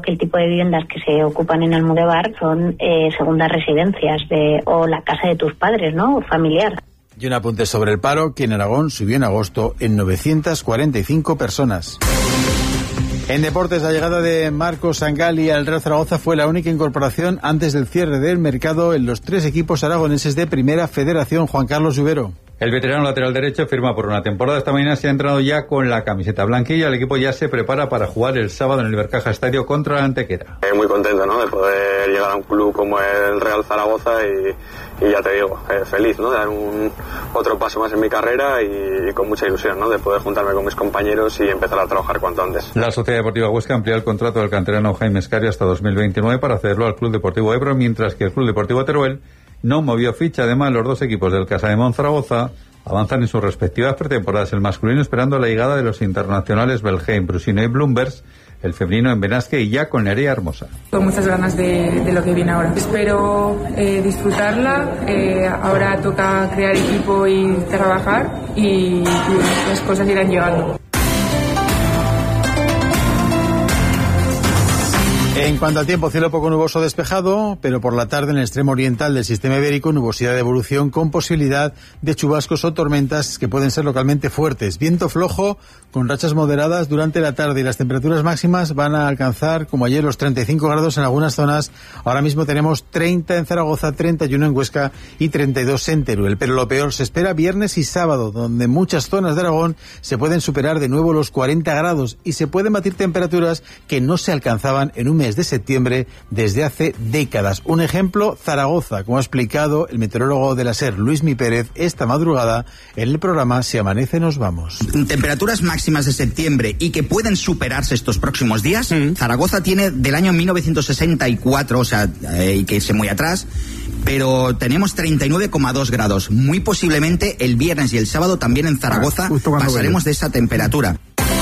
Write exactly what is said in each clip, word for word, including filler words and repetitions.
que el tipo de viviendas que se ocupan en Almudévar son eh, segundas residencias de, o la casa de tus padres, ¿no? Familiar. Y un apunte sobre el paro, que en Aragón subió en agosto en novecientas cuarenta y cinco personas. En deportes, la llegada de Marcos Sangali al Real Zaragoza fue la única incorporación antes del cierre del mercado en los tres equipos aragoneses de Primera Federación. Juan Carlos Lluvero. El veterano lateral derecho firma por una temporada. Esta mañana se ha entrenado ya con la camiseta blanquilla. El equipo ya se prepara para jugar el sábado en el Ibercaja Estadio contra la Antequera. Eh, muy contento, ¿no?, de poder llegar a un club como el Real Zaragoza y, y ya te digo, eh, feliz, ¿no?, de dar un otro paso más en mi carrera y, y con mucha ilusión, ¿no?, de poder juntarme con mis compañeros y empezar a trabajar cuanto antes. La Sociedad Deportiva Huesca amplía el contrato del canterano Jaime Escario hasta dos mil veintinueve para cederlo al Club Deportivo Ebro, mientras que el Club Deportivo Teruel no movió ficha. Además, los dos equipos del Casademont Zaragoza avanzan en sus respectivas pretemporadas. El masculino esperando la llegada de los internacionales Belheim, Brusino y Bloomberg, el femenino en Benasque y ya con Nerea Hermosa. Con muchas ganas de, de lo que viene ahora. Espero eh, disfrutarla. Eh, ahora toca crear equipo y trabajar y, y las cosas irán llegando. En cuanto al tiempo, cielo poco nuboso despejado, pero por la tarde en el extremo oriental del sistema ibérico, nubosidad de evolución con posibilidad de chubascos o tormentas que pueden ser localmente fuertes. Viento flojo con rachas moderadas durante la tarde y las temperaturas máximas van a alcanzar, como ayer, los treinta y cinco grados en algunas zonas. Ahora mismo tenemos treinta en Zaragoza, treinta y uno en Huesca y treinta y dos en Teruel. Pero lo peor se espera viernes y sábado, donde muchas zonas de Aragón se pueden superar de nuevo los cuarenta grados y se pueden batir temperaturas que no se alcanzaban en un mes de septiembre desde hace décadas. Un ejemplo, Zaragoza, como ha explicado el meteorólogo de la SER, Luismi Pérez, esta madrugada en el programa Si Amanece Nos Vamos. Temperaturas máximas de septiembre y que pueden superarse estos próximos días. Mm. Zaragoza tiene del año mil novecientos sesenta y cuatro, o sea, hay que irse muy atrás, pero tenemos treinta y nueve coma dos grados. Muy posiblemente el viernes y el sábado también en Zaragoza ah, pasaremos de esa temperatura.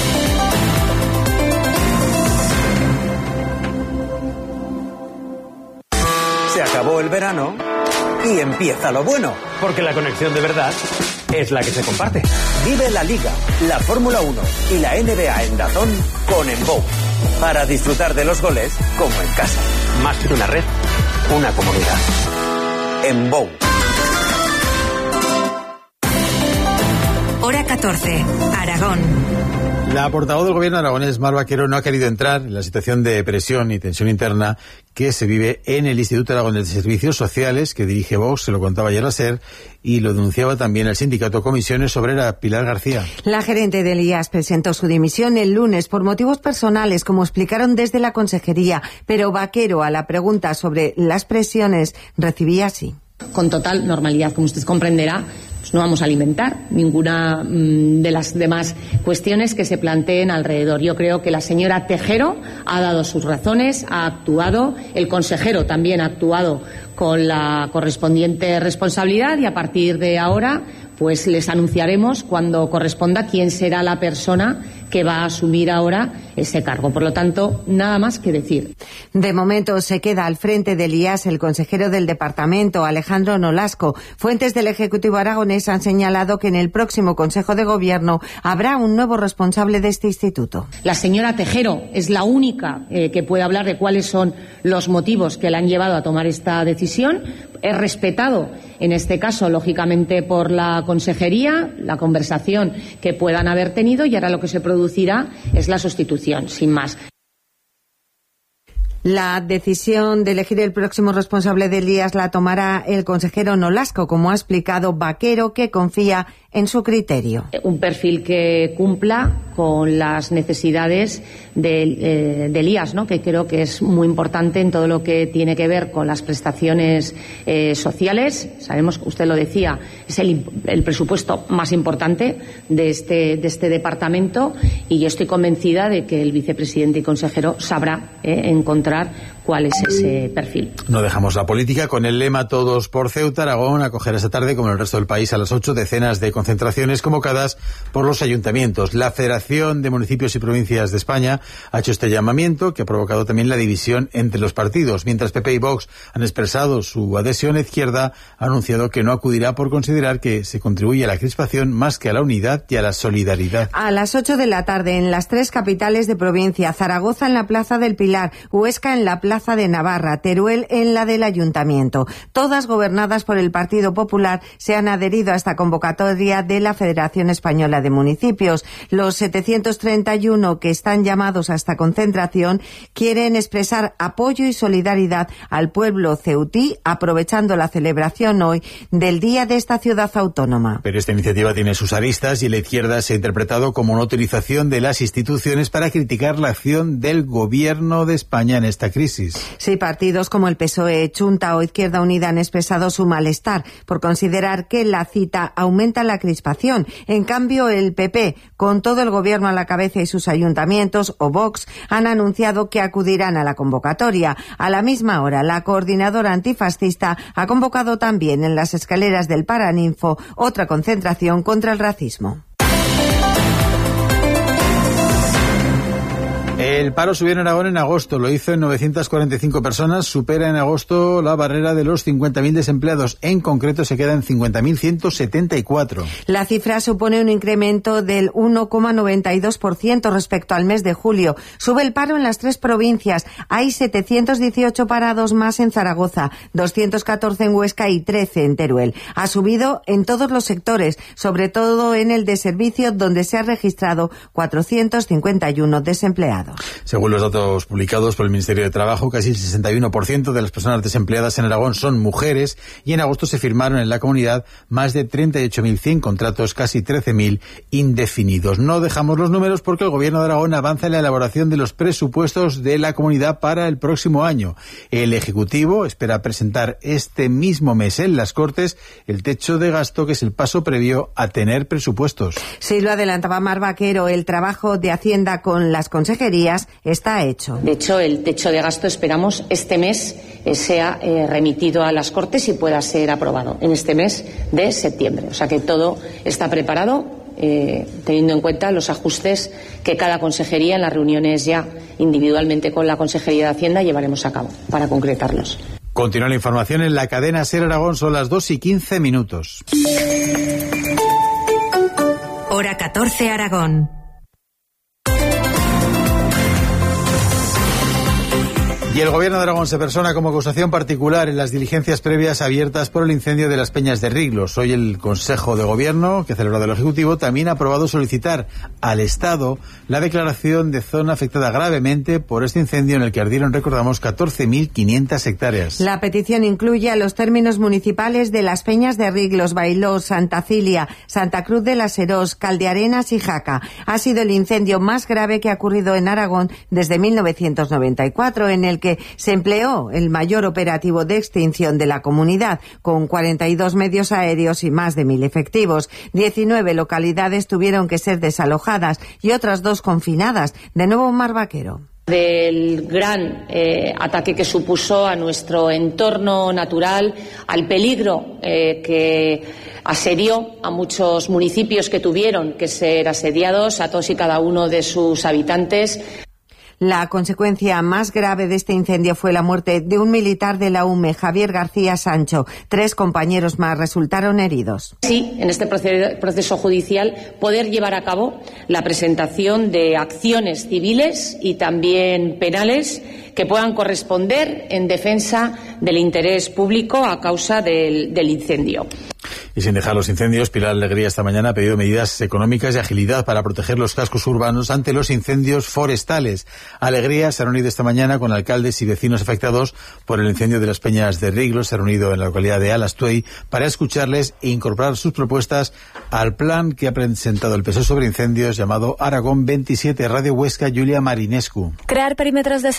Se acabó el verano y empieza lo bueno. Porque la conexión de verdad es la que se comparte. Vive la Liga, la Fórmula uno y la N B A en DAZN con Embow. Para disfrutar de los goles como en casa. Más que una red, una comunidad. Embow. Hora catorce, Aragón. La portavoz del gobierno aragonés, Mar Vaquero, no ha querido entrar en la situación de presión y tensión interna que se vive en el Instituto Aragonés de Servicios Sociales, que dirige Vox, se lo contaba ayer la SER, y lo denunciaba también el sindicato Comisiones Obreras, Pilar García. La gerente del I A S presentó su dimisión el lunes por motivos personales, como explicaron desde la consejería, pero Vaquero, a la pregunta sobre las presiones, recibía así. Con total normalidad, como usted comprenderá, pues no vamos a alimentar ninguna mmm, de las demás cuestiones que se planteen alrededor. Yo creo que la señora Tejero ha dado sus razones, ha actuado, el consejero también ha actuado con la correspondiente responsabilidad y a partir de ahora pues les anunciaremos cuando corresponda quién será la persona que va a asumir ahora ese cargo. Por lo tanto, nada más que decir. De momento se queda al frente del I A S el consejero del departamento, Alejandro Nolasco. Fuentes del Ejecutivo aragonés han señalado que en el próximo Consejo de Gobierno habrá un nuevo responsable de este instituto. La señora Tejero es la única eh, que puede hablar de cuáles son los motivos que la han llevado a tomar esta decisión. Es respetado, en este caso, lógicamente, por la consejería, la conversación que puedan haber tenido y ahora lo que se producirá es la sustitución, sin más. La decisión de elegir el próximo responsable del I A S la tomará el consejero Nolasco, como ha explicado Vaquero, que confía en su criterio. Un perfil que cumpla con las necesidades del, eh, del I A S, ¿no?, que creo que es muy importante en todo lo que tiene que ver con las prestaciones eh, sociales. Sabemos, usted lo decía, es el, el presupuesto más importante de este, de este departamento y yo estoy convencida de que el vicepresidente y consejero sabrá eh, encontrar valorar cuál es ese perfil. No dejamos la política. Con el lema Todos por Ceuta, Aragón acogerá esta tarde, como en el resto del país, a las ocho decenas de concentraciones convocadas por los ayuntamientos. La Federación de Municipios y Provincias de España ha hecho este llamamiento, que ha provocado también la división entre los partidos. Mientras P P y Vox han expresado su adhesión, Izquierda ha anunciado que no acudirá por considerar que se contribuye a la crispación más que a la unidad y a la solidaridad. A las ocho de la tarde, en las tres capitales de provincia, Zaragoza en la Plaza del Pilar, Huesca en la Plaza de Navarra, Teruel en la del Ayuntamiento. Todas gobernadas por el Partido Popular se han adherido a esta convocatoria de la Federación Española de Municipios. Los setecientos treinta y uno que están llamados a esta concentración quieren expresar apoyo y solidaridad al pueblo ceutí, aprovechando la celebración hoy del Día de esta ciudad autónoma. Pero esta iniciativa tiene sus aristas y la izquierda se ha interpretado como una utilización de las instituciones para criticar la acción del Gobierno de España en esta crisis. Sí, partidos como el P S O E, Chunta o Izquierda Unida han expresado su malestar por considerar que la cita aumenta la crispación. En cambio, el P P, con todo el Gobierno a la cabeza y sus ayuntamientos, o Vox, han anunciado que acudirán a la convocatoria. A la misma hora, la coordinadora antifascista ha convocado también en las escaleras del Paraninfo otra concentración contra el racismo. El paro subió en Aragón en agosto, lo hizo en novecientas cuarenta y cinco personas, supera en agosto la barrera de los cincuenta mil desempleados, en concreto se queda en cincuenta mil ciento setenta y cuatro. La cifra supone un incremento del uno coma noventa y dos por ciento respecto al mes de julio. Sube el paro en las tres provincias, hay setecientos dieciocho parados más en Zaragoza, doscientos catorce en Huesca y trece en Teruel. Ha subido en todos los sectores, sobre todo en el de servicio, donde se ha registrado cuatrocientos cincuenta y uno desempleados. Según los datos publicados por el Ministerio de Trabajo, casi el sesenta y uno por ciento de las personas desempleadas en Aragón son mujeres y en agosto se firmaron en la comunidad más de treinta y ocho mil cien contratos, casi trece mil indefinidos. No dejamos los números porque el Gobierno de Aragón avanza en la elaboración de los presupuestos de la comunidad para el próximo año. El Ejecutivo espera presentar este mismo mes en las Cortes el techo de gasto, que es el paso previo a tener presupuestos. Sí, lo adelantaba Mar Vaquero, el trabajo de Hacienda con las consejerías está hecho. De hecho, el techo de gasto esperamos este mes eh, sea eh, remitido a las Cortes y pueda ser aprobado en este mes de septiembre. O sea que todo está preparado, eh, teniendo en cuenta los ajustes que cada consejería en las reuniones ya individualmente con la Consejería de Hacienda llevaremos a cabo para concretarlos. Continúa la información en la cadena SER Aragón, son las dos y quince minutos. Hora catorce Aragón. Y el Gobierno de Aragón se persona como acusación particular en las diligencias previas abiertas por el incendio de las Peñas de Riglos. Hoy el Consejo de Gobierno, que ha celebrado el Ejecutivo, también ha aprobado solicitar al Estado la declaración de zona afectada gravemente por este incendio en el que ardieron, recordamos, catorce mil quinientas hectáreas. La petición incluye a los términos municipales de las Peñas de Riglos, Bailó, Santa Cilia, Santa Cruz de las Herós, Caldearenas y Jaca. Ha sido el incendio más grave que ha ocurrido en Aragón desde mil novecientos noventa y cuatro, en el que se empleó el mayor operativo de extinción de la comunidad, con cuarenta y dos medios aéreos y más de mil efectivos. diecinueve localidades tuvieron que ser desalojadas y otras dos confinadas. De nuevo, Mar Vaquero. Del gran eh, ataque que supuso a nuestro entorno natural, al peligro eh, que asedió a muchos municipios que tuvieron que ser asediados, a todos y cada uno de sus habitantes. La consecuencia más grave de este incendio fue la muerte de un militar de la U M E, Javier García Sancho. Tres compañeros más resultaron heridos. Sí, en este proceso judicial poder llevar a cabo la presentación de acciones civiles y también penales que puedan corresponder en defensa del interés público a causa del, del incendio. Y sin dejar los incendios, Pilar Alegría esta mañana ha pedido medidas económicas y agilidad para proteger los cascos urbanos ante los incendios forestales. Alegría se ha reunido esta mañana con alcaldes y vecinos afectados por el incendio de las Peñas de Riglos. Se ha reunido en la localidad de Alastuey para escucharles e incorporar sus propuestas al plan que ha presentado el P S O E sobre incendios llamado Aragón veintisiete. Radio Huesca, Julia Marinescu. Crear perímetros de seguridad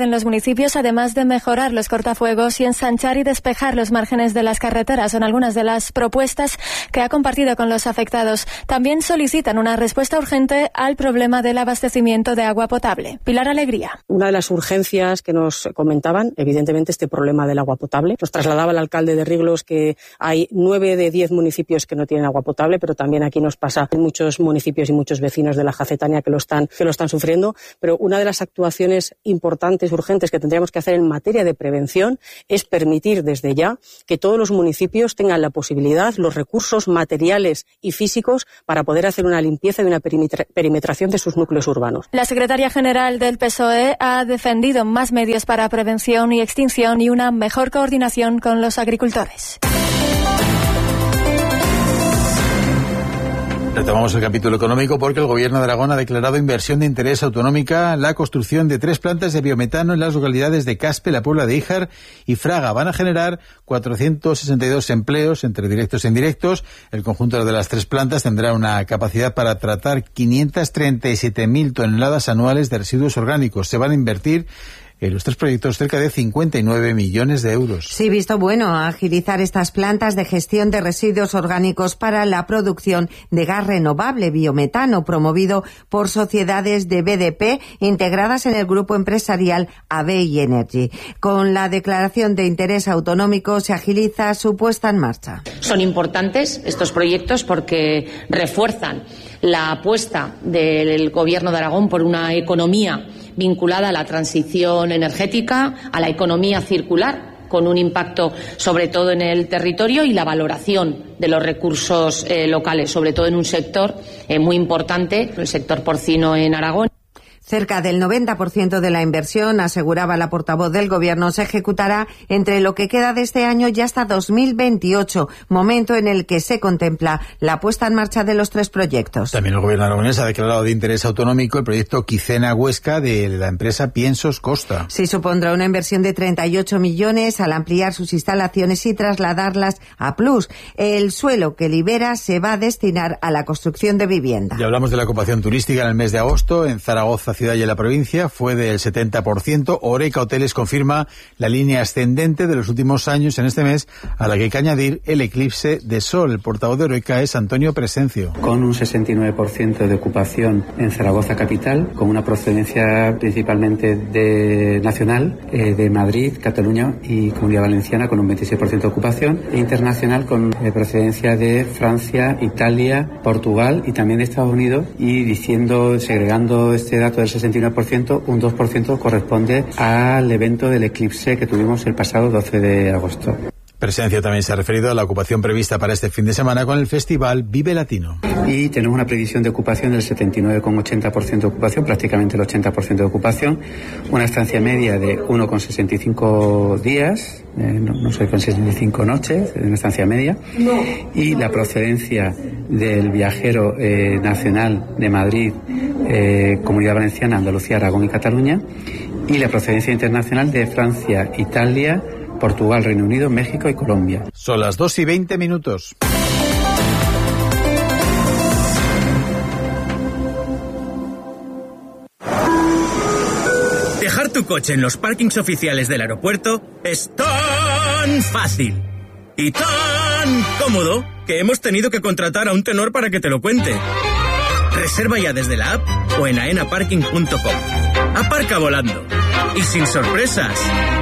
en los municipios, además de mejorar los cortafuegos y ensanchar y despejar los márgenes de las carreteras. Son algunas de las propuestas que ha compartido con los afectados. También solicitan una respuesta urgente al problema del abastecimiento de agua potable. Pilar Alegría. Una de las urgencias que nos comentaban, evidentemente, este problema del agua potable. Nos trasladaba el alcalde de Riglos que hay nueve de diez municipios que no tienen agua potable, pero también aquí nos pasa en muchos municipios y muchos vecinos de la Jacetania que lo están, que lo están sufriendo. Pero una de las actuaciones importantes, urgentes que tendríamos que hacer en materia de prevención es permitir desde ya que todos los municipios tengan la posibilidad, los recursos materiales y físicos para poder hacer una limpieza y una perimetra- perimetración de sus núcleos urbanos. La secretaria general del P S O E ha defendido más medios para prevención y extinción y una mejor coordinación con los agricultores. Retomamos el capítulo económico porque el Gobierno de Aragón ha declarado inversión de interés autonómica la construcción de tres plantas de biometano en las localidades de Caspe, La Puebla de Híjar y Fraga. Van a generar cuatrocientos sesenta y dos empleos entre directos e indirectos. El conjunto de las tres plantas tendrá una capacidad para tratar quinientas treinta y siete mil toneladas anuales de residuos orgánicos. Se van a invertir en los tres proyectos cerca de cincuenta y nueve millones de euros. Sí, visto bueno a agilizar estas plantas de gestión de residuos orgánicos para la producción de gas renovable biometano promovido por sociedades de B D P integradas en el grupo empresarial A B I Energy. Con la declaración de interés autonómico se agiliza su puesta en marcha. Son importantes estos proyectos porque refuerzan la apuesta del Gobierno de Aragón por una economía vinculada a la transición energética, a la economía circular, con un impacto sobre todo en el territorio y la valoración de los recursos eh, locales, sobre todo en un sector eh, muy importante, el sector porcino en Aragón. Cerca del noventa por ciento de la inversión, aseguraba la portavoz del Gobierno, se ejecutará entre lo que queda de este año y hasta dos mil veintiocho, momento en el que se contempla la puesta en marcha de los tres proyectos. También el Gobierno aragonés ha declarado de interés autonómico el proyecto Quicena Huesca de la empresa Piensos Costa. Sí, supondrá una inversión de treinta y ocho millones al ampliar sus instalaciones y trasladarlas a Plus. El suelo que libera se va a destinar a la construcción de vivienda. Ya hablamos de la ocupación turística en el mes de agosto. En Zaragoza, ciudad y en la provincia, fue del setenta por ciento. Oreca Hoteles confirma la línea ascendente de los últimos años en este mes, a la que hay que añadir el eclipse de sol. El portavoz de Oreca es Antonio Presencio. Con un sesenta y nueve por ciento de ocupación en Zaragoza capital, con una procedencia principalmente de nacional, eh, de Madrid, Cataluña y Comunidad Valenciana, con un veintiséis por ciento de ocupación, e internacional con eh, procedencia de Francia, Italia, Portugal y también de Estados Unidos, y diciendo, segregando este dato del sesenta y nueve por ciento, un dos por ciento corresponde al evento del eclipse que tuvimos el pasado doce de agosto. Presencia también se ha referido a la ocupación prevista para este fin de semana con el festival Vive Latino. Y tenemos una previsión de ocupación del setenta y nueve coma ochenta por ciento de ocupación, prácticamente el ochenta por ciento de ocupación, una estancia media de uno coma sesenta y cinco días, eh, no, no sé, con sesenta y cinco noches, una estancia media, no. Y la procedencia del viajero eh, nacional de Madrid, eh, Comunidad Valenciana, Andalucía, Aragón y Cataluña, y la procedencia internacional de Francia, Italia, Portugal, Reino Unido, México y Colombia. Son las dos y veinte minutos. Dejar tu coche en los parkings oficiales del aeropuerto es tan fácil y tan cómodo que hemos tenido que contratar a un tenor para que te lo cuente. Reserva ya desde la app o en aena parking punto com. Aparca volando y sin sorpresas.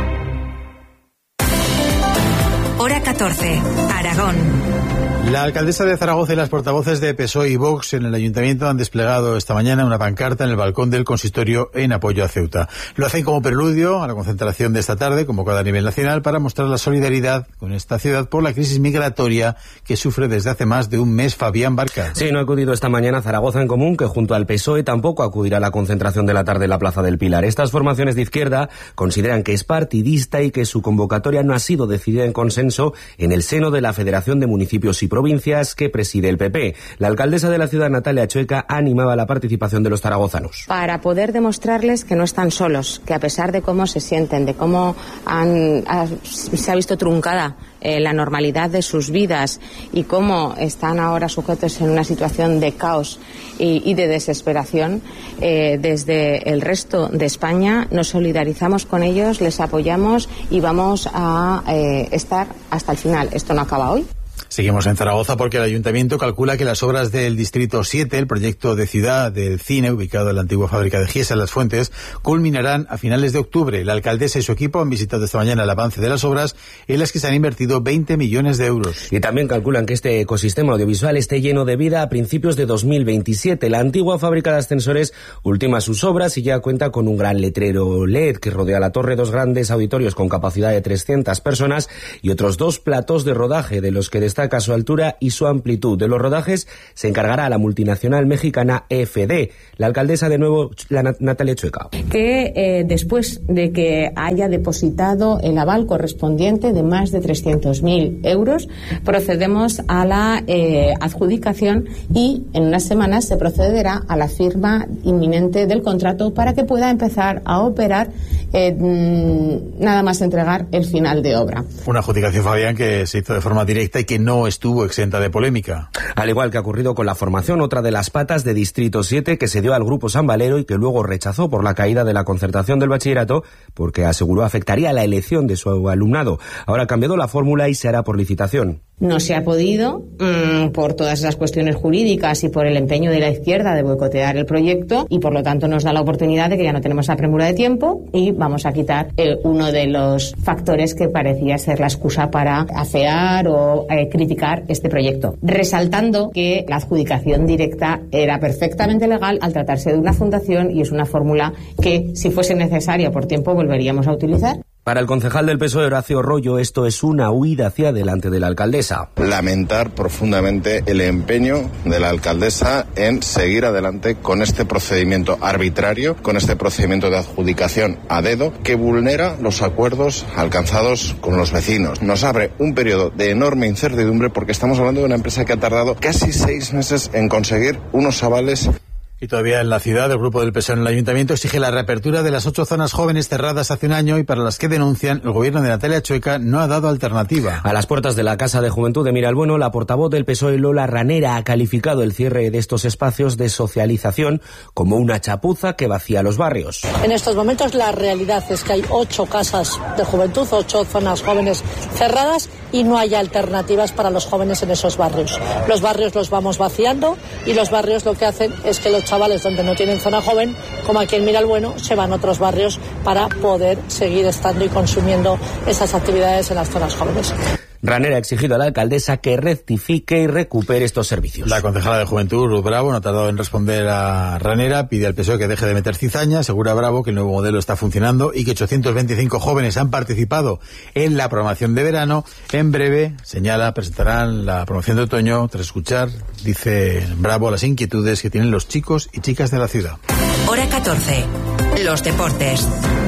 Hora catorce, Aragón. La alcaldesa de Zaragoza y las portavoces de P S O E y Vox en el Ayuntamiento han desplegado esta mañana una pancarta en el balcón del consistorio en apoyo a Ceuta. Lo hacen como preludio a la concentración de esta tarde, convocada a nivel nacional, para mostrar la solidaridad con esta ciudad por la crisis migratoria que sufre desde hace más de un mes Fabián Barca. Sí, no ha acudido esta mañana Zaragoza en Común, que junto al P S O E tampoco acudirá a la concentración de la tarde en la Plaza del Pilar. Estas formaciones de izquierda consideran que es partidista y que su convocatoria no ha sido decidida en consenso en el seno de la Federación de Municipios y Provincias que preside el P P. La alcaldesa de la ciudad, Natalia Chueca, animaba la participación de los zaragozanos. Para poder demostrarles que no están solos, que a pesar de cómo se sienten, de cómo han, ha, se ha visto truncada eh, la normalidad de sus vidas y cómo están ahora sujetos en una situación de caos y, y de desesperación, eh, desde el resto de España nos solidarizamos con ellos, les apoyamos y vamos a eh, estar hasta el final. Esto no acaba hoy. Seguimos en Zaragoza porque el Ayuntamiento calcula que las obras del Distrito siete, el proyecto de ciudad del cine ubicado en la antigua fábrica de Giesa en Las Fuentes, culminarán a finales de octubre. La alcaldesa y su equipo han visitado esta mañana el avance de las obras en las que se han invertido veinte millones de euros. Y también calculan que este ecosistema audiovisual esté lleno de vida a principios de dos mil veintisiete. La antigua fábrica de ascensores ultima sus obras y ya cuenta con un gran letrero L E D que rodea la torre, dos grandes auditorios con capacidad de trescientas personas y otros dos platós de rodaje, de los que destaca su altura y su amplitud. De los rodajes se encargará la multinacional mexicana E F D. La alcaldesa, de nuevo, la Nat- Natalia Chueca. Que eh, después de que haya depositado el aval correspondiente de más de trescientos mil euros, procedemos a la eh, adjudicación y en unas semanas se procederá a la firma inminente del contrato para que pueda empezar a operar, eh, nada más entregar el final de obra. Una adjudicación, Fabián, que se hizo de forma directa y que no estuvo exenta de polémica. Al igual que ha ocurrido con la formación, otra de las patas de Distrito siete que se dio al Grupo San Valero y que luego rechazó por la caída de la concertación del bachillerato porque aseguró afectaría la elección de su alumnado. Ahora ha cambiado la fórmula y se hará por licitación. No se ha podido, mmm, por todas esas cuestiones jurídicas y por el empeño de la izquierda de boicotear el proyecto, y por lo tanto nos da la oportunidad de que ya no tenemos la premura de tiempo y vamos a quitar eh, uno de los factores que parecía ser la excusa para afear o eh, criticar este proyecto. Resaltando que la adjudicación directa era perfectamente legal al tratarse de una fundación y es una fórmula que, si fuese necesaria por tiempo, volveríamos a utilizar. Para el concejal del P S O E, Horacio Rollo, esto es una huida hacia adelante de la alcaldesa. Lamentar profundamente el empeño de la alcaldesa en seguir adelante con este procedimiento arbitrario, con este procedimiento de adjudicación a dedo, que vulnera los acuerdos alcanzados con los vecinos. Nos abre un periodo de enorme incertidumbre porque estamos hablando de una empresa que ha tardado casi seis meses en conseguir unos avales. Y todavía en la ciudad, el grupo del P S O E en el Ayuntamiento exige la reapertura de las ocho zonas jóvenes cerradas hace un año y para las que denuncian el gobierno de Natalia Chueca no ha dado alternativa. A las puertas de la Casa de Juventud de Miralbueno, la portavoz del P S O E, Lola Ranera, ha calificado el cierre de estos espacios de socialización como una chapuza que vacía los barrios. En estos momentos la realidad es que hay ocho casas de juventud, ocho zonas jóvenes cerradas y no hay alternativas para los jóvenes en esos barrios. Los barrios los vamos vaciando y los barrios lo que hacen es que los chavales donde no tienen zona joven, como aquí en Miralbueno, se van a otros barrios para poder seguir estando y consumiendo esas actividades en las zonas jóvenes. Ranera ha exigido a la alcaldesa que rectifique y recupere estos servicios. La concejala de Juventud, Ruth Bravo, no ha tardado en responder a Ranera, pide al P S O E que deje de meter cizaña, asegura Bravo que el nuevo modelo está funcionando y que ochocientos veinticinco jóvenes han participado en la programación de verano. En breve, señala, presentarán la promoción de otoño tras escuchar, dice Bravo, las inquietudes que tienen los chicos y chicas de la ciudad. Hora catorce. Los deportes.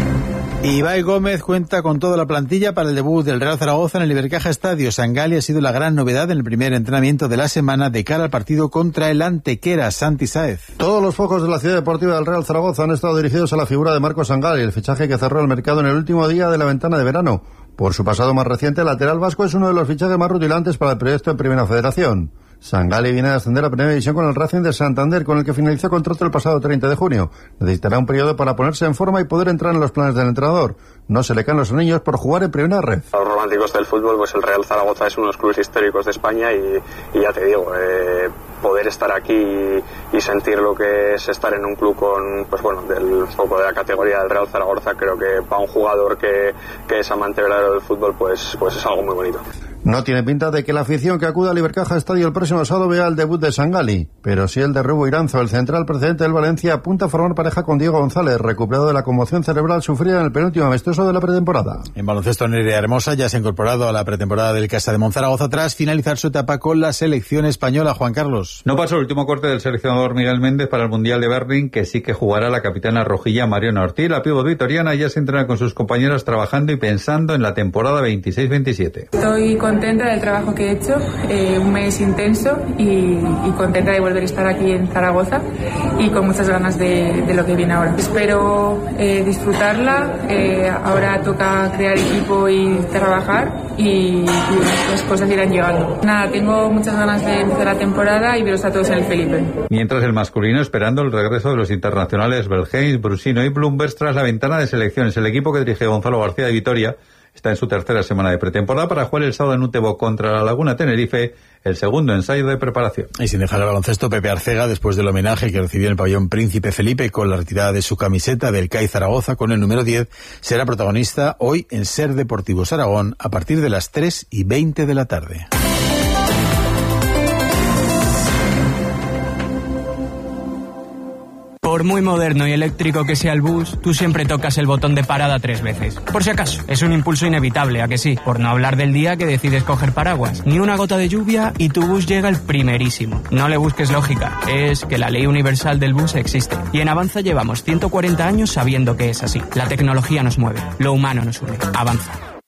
Ibai Gómez cuenta con toda la plantilla para el debut del Real Zaragoza en el Ibercaja Estadio. Sangali ha sido la gran novedad en el primer entrenamiento de la semana de cara al partido contra el Antequera, Santi Sáez. Todos los focos de la ciudad deportiva del Real Zaragoza han estado dirigidos a la figura de Marco Sangali, el fichaje que cerró el mercado en el último día de la ventana de verano. Por su pasado más reciente, el lateral vasco es uno de los fichajes más rutilantes para el proyecto en Primera Federación. Sangali viene a ascender a Primera División con el Racing de Santander, con el que finalizó contrato el pasado treinta de junio. Necesitará un periodo para ponerse en forma y poder entrar en los planes del entrenador. No se le caen los anillos por jugar en Primera Red. A los románticos del fútbol, pues el Real Zaragoza es uno de los clubes históricos de España y, y ya te digo, eh, poder estar aquí y, y sentir lo que es estar en un club con, pues bueno, del poco de la categoría del Real Zaragoza, creo que para un jugador que, que es amante verdadero del fútbol, pues, pues es algo muy bonito. No tiene pinta de que la afición que acuda al Ibercaja Estadio el próximo sábado vea el debut de Sangali, pero sí el de Rubo Iranzo, el central precedente del Valencia, apunta a formar pareja con Diego González, recuperado de la conmoción cerebral sufrida en el penúltimo amistoso de la pretemporada. En baloncesto, Nerea Hermosa ya se ha incorporado a la pretemporada del Casa de Monzaragoza tras finalizar su etapa con la selección española. Juan Carlos. No pasó el último corte del seleccionador Miguel Méndez para el Mundial de Berlín, que sí que jugará la capitana rojilla Mariona Ortiz. La pívot vitoriana ya se entrena con sus compañeras trabajando y pensando en la temporada veintiséis veintisiete. Estoy con contenta del trabajo que he hecho, eh, un mes intenso y, y contenta de volver a estar aquí en Zaragoza y con muchas ganas de, de lo que viene ahora. Espero eh, disfrutarla, eh, ahora toca crear equipo y trabajar y, y las cosas irán llegando. Nada, tengo muchas ganas de empezar la temporada y veros a todos en el Felipe. Mientras el masculino esperando el regreso de los internacionales Belgeis, Brusino y Blumberg tras la ventana de selecciones. El equipo que dirige Gonzalo García de Vitoria está en su tercera semana de pretemporada para jugar el sábado en Utebo contra la Laguna Tenerife, el segundo ensayo de preparación. Y sin dejar el baloncesto, Pepe Arcega, después del homenaje que recibió en el pabellón Príncipe Felipe con la retirada de su camiseta del C A I Zaragoza con el número diez, será protagonista hoy en Ser Deportivos Aragón a partir de las tres y veinte de la tarde. Por muy moderno y eléctrico que sea el bus, tú siempre tocas el botón de parada tres veces. Por si acaso, es un impulso inevitable, ¿a que sí? Por no hablar del día que decides coger paraguas. Ni una gota de lluvia y tu bus llega el primerísimo. No le busques lógica, es que la ley universal del bus existe. Y en Avanza llevamos ciento cuarenta años sabiendo que es así. La tecnología nos mueve, lo humano nos une. Avanza.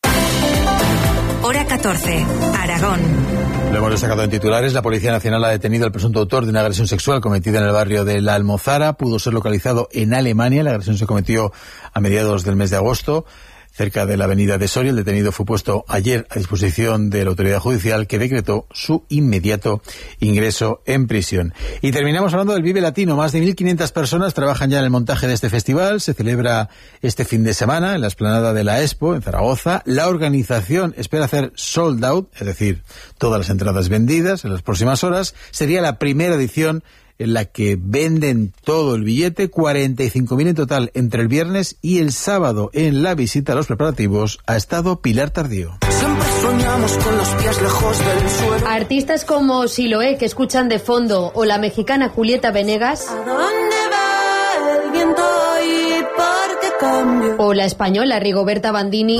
Hora catorce, Aragón. Lo hemos destacado en titulares. La Policía Nacional ha detenido al presunto autor de una agresión sexual cometida en el barrio de La Almozara. Pudo ser localizado en Alemania. La agresión se cometió a mediados del mes de agosto, cerca de la avenida de Soria. El detenido fue puesto ayer a disposición de la autoridad judicial, que decretó su inmediato ingreso en prisión. Y terminamos hablando del Vive Latino. Más de mil quinientas personas trabajan ya en el montaje de este festival. Se celebra este fin de semana en la explanada de la Expo, en Zaragoza. La organización espera hacer sold out, es decir, todas las entradas vendidas en las próximas horas. Sería la primera edición en la que venden todo el billete, cuarenta y cinco mil en total entre el viernes y el sábado. En la visita a los preparativos ha estado Pilar Tardío. Siempre soñamos con los pies lejos del suelo. Artistas como Siloé, que escuchan de fondo, o la mexicana Julieta Venegas, ¿A dónde va el viento y por qué cambio? o la española Rigoberta Bandini,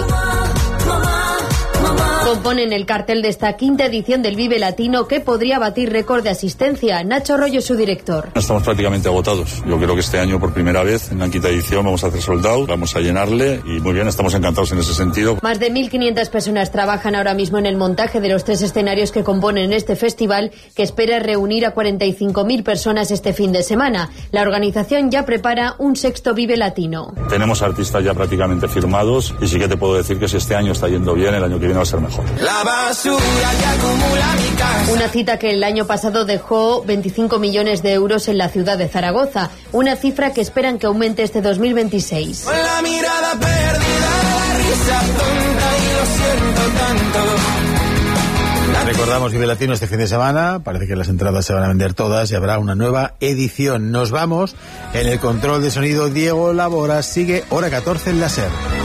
componen el cartel de esta quinta edición del Vive Latino, que podría batir récord de asistencia. Nacho Rollo, su director. Estamos prácticamente agotados. Yo creo que este año, por primera vez, en la quinta edición, vamos a hacer sold out, vamos a llenarle y muy bien, estamos encantados en ese sentido. Más de mil quinientas personas trabajan ahora mismo en el montaje de los tres escenarios que componen este festival, que espera reunir a cuarenta y cinco mil personas este fin de semana. La organización ya prepara un sexto Vive Latino. Tenemos artistas ya prácticamente firmados y sí que te puedo decir que si este año está yendo bien, el año que viene va a ser mejor. La basura que acumula mi casa. Una cita que el año pasado dejó veinticinco millones de euros en la ciudad de Zaragoza, una cifra que esperan que aumente este dos mil veintiséis. Con la mirada perdida, la risa tonta y lo siento tanto. Recordamos Vive Latino este fin de semana. Parece que las entradas se van a vender todas y habrá una nueva edición. Nos vamos. En el control de sonido, Diego Labora. Sigue Hora catorce en la SER.